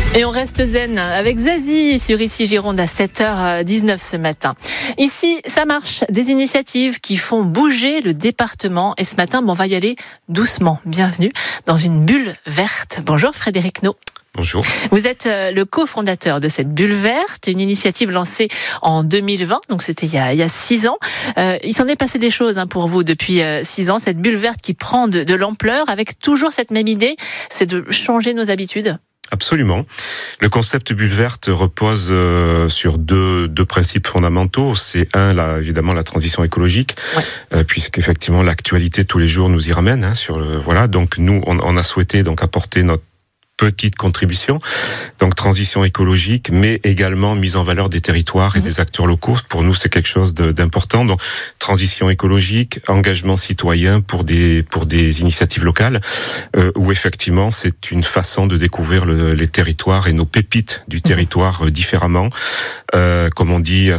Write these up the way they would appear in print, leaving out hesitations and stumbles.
Et on reste zen avec Zazie sur Ici Gironde à 7h19 ce matin. Ici, ça marche. Des initiatives qui font bouger le département. Et ce matin, on va y aller doucement. Bienvenue dans une bulle verte. Bonjour Frédéric Naud. Bonjour. Vous êtes le cofondateur de cette bulle verte, une initiative lancée en 2020, donc c'était il y a 6 ans. Il s'en est passé des choses pour vous depuis 6 ans, cette bulle verte qui prend de l'ampleur avec toujours cette même idée, c'est de changer nos habitudes. Absolument. Le concept bulle verte repose sur deux principes fondamentaux. C'est évidemment la transition écologique, puisqu'effectivement l'actualité tous les jours nous y ramène. Donc nous, on a souhaité apporter notre petite contribution, donc transition écologique, mais également mise en valeur des territoires et des acteurs locaux. Pour nous, c'est quelque chose d'important. Donc, transition écologique, engagement citoyen pour des initiatives locales, où effectivement, c'est une façon de découvrir les territoires et nos pépites du territoire différemment, comme on dit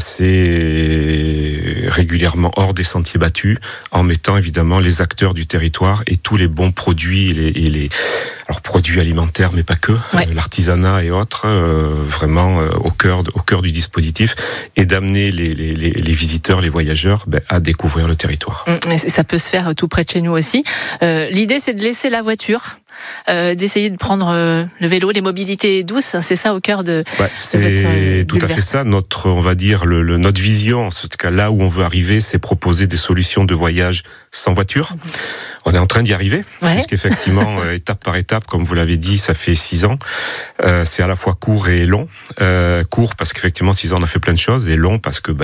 assez régulièrement hors des sentiers battus, en mettant évidemment les acteurs du territoire et tous les bons produits alors produits alimentaires, mais pas que, l'artisanat et autres, vraiment au cœur du dispositif, et d'amener les visiteurs, les voyageurs, à découvrir le territoire. Ça peut se faire tout près de chez nous aussi. L'idée, c'est de laisser la voiture, d'essayer de prendre le vélo, les mobilités douces. C'est ça au cœur de c'est tout à fait ça. Notre vision, en tout cas là où on veut arriver, c'est proposer des solutions de voyage sans voiture. On est en train d'y arriver, puisqu'effectivement, étape par étape, comme vous l'avez dit, ça fait 6 ans. C'est à la fois court et long. Court parce qu'effectivement, 6 ans, on a fait plein de choses, et long parce que,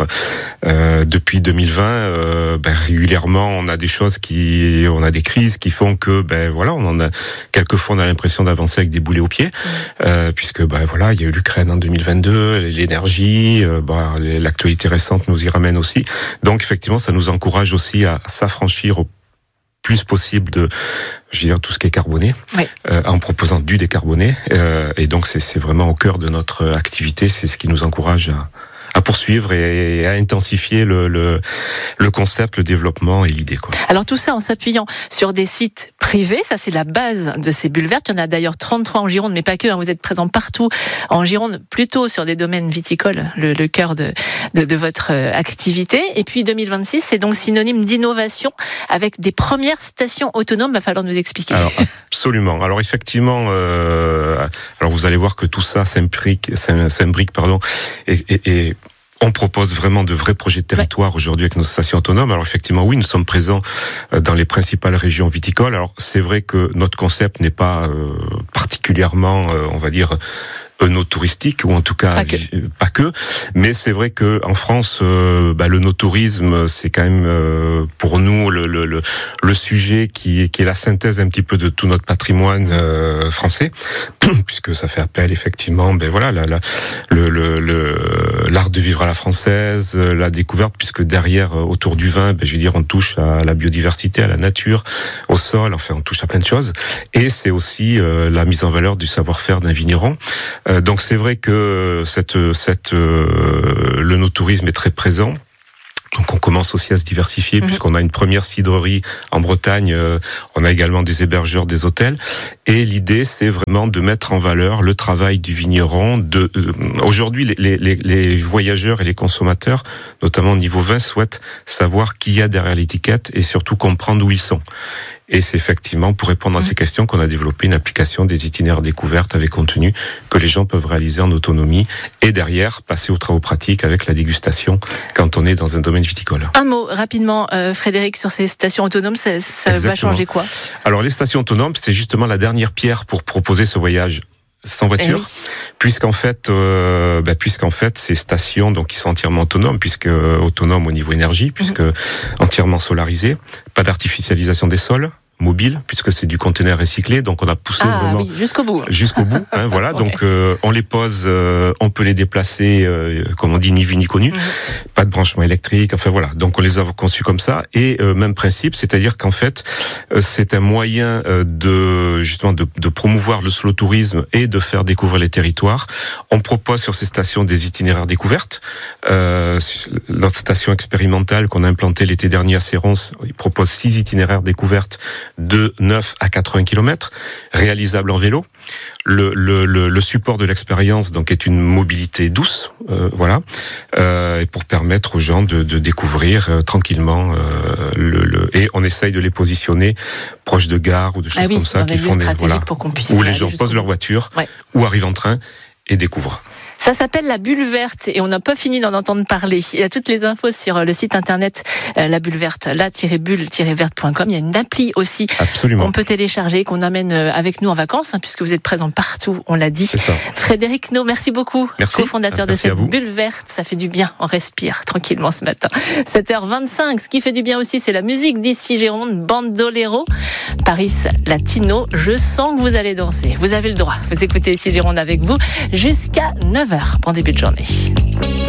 depuis 2020, régulièrement, on a des choses on a des crises qui font que, quelquefois, on a l'impression d'avancer avec des boulets aux pieds, puisque, il y a eu l'Ukraine en 2022, l'énergie, l'actualité récente nous y ramène aussi. Donc, effectivement, ça nous encourage aussi à s'affranchir au plus possible de, tout ce qui est carboné, en proposant du décarboné. Et donc, c'est vraiment au cœur de notre activité. C'est ce qui nous encourage à poursuivre et à intensifier le concept, le développement et l'idée. Alors tout ça en s'appuyant sur des sites privés, ça c'est la base de ces bulles vertes. Il y en a d'ailleurs 33 en Gironde, mais pas que. Vous êtes présents partout en Gironde, plutôt sur des domaines viticoles, le cœur de votre activité. Et puis 2026, c'est donc synonyme d'innovation avec des premières stations autonomes. Il va falloir nous expliquer. Alors, absolument. Alors effectivement, vous allez voir que tout ça s'imbrique, et on propose vraiment de vrais projets de territoire aujourd'hui avec nos stations autonomes. Alors effectivement, oui, nous sommes présents dans les principales régions viticoles. Alors c'est vrai que notre concept n'est pas particulièrement, touristique, ou en tout cas pas que, mais c'est vrai que en France, le no-tourisme, c'est quand même pour nous le sujet qui est la synthèse un petit peu de tout notre patrimoine français, puisque ça fait appel effectivement, l'art de vivre à la française, la découverte, puisque derrière, autour du vin, on touche à la biodiversité, à la nature, au sol, on touche à plein de choses, et c'est aussi la mise en valeur du savoir-faire d'un vigneron. Donc c'est vrai que le no-tourisme est très présent. Donc on commence aussi à se diversifier, puisqu'on a une première cidrerie en Bretagne, on a également des hébergeurs, des hôtels, et l'idée c'est vraiment de mettre en valeur le travail du vigneron. Aujourd'hui, les voyageurs et les consommateurs, notamment au niveau vin, souhaitent savoir qui y a derrière l'étiquette et surtout comprendre où ils sont. Et c'est effectivement pour répondre à ces questions qu'on a développé une application des itinéraires découvertes avec contenu que les gens peuvent réaliser en autonomie, et derrière passer aux travaux pratiques avec la dégustation quand on est dans un domaine viticole. Un mot rapidement, Frédéric, sur ces stations autonomes, ça va changer quoi ? Alors les stations autonomes, c'est justement la dernière pierre pour proposer ce voyage sans voiture, puisqu'en fait, ces stations qui sont entièrement autonomes, autonomes au niveau énergie, puisque entièrement solarisées, pas d'artificialisation des sols, mobile, puisque c'est du conteneur recyclé, donc on a poussé vraiment jusqu'au bout. Donc on les pose, on peut les déplacer, comme on dit, ni vu ni connu, pas de branchement électrique, donc on les a conçus comme ça, et même principe, c'est-à-dire qu'en fait c'est un moyen de promouvoir le slow tourisme et de faire découvrir les territoires. On propose sur ces stations des itinéraires découvertes. Notre station expérimentale qu'on a implantée l'été dernier à Cérons, il propose 6 itinéraires découvertes de 9 à 80 km, réalisables en vélo. Le support de l'expérience donc est une mobilité douce, voilà, et pour permettre aux gens de découvrir tranquillement et on essaye de les positionner proches de gares ou de choses comme ça qui font pour qu'on puisse où les gens posent leur voiture ou arrivent en train et découvrent. Ça s'appelle la bulle verte et on n'a pas fini d'en entendre parler. Il y a toutes les infos sur le site internet la bulle verte, la-bulle-verte.com. Il y a une appli aussi qu'on peut télécharger, qu'on amène avec nous en vacances, puisque vous êtes présents partout, on l'a dit. C'est ça. Frédéric Naud, merci beaucoup, cofondateur de cette bulle verte. Ça fait du bien, on respire tranquillement ce matin. 7h25, ce qui fait du bien aussi, c'est la musique d'ici Gironde, Bandolero, Paris Latino. Je sens que vous allez danser, vous avez le droit. Vous écoutez ici Gironde avec vous jusqu'à 9h. Bon début de journée.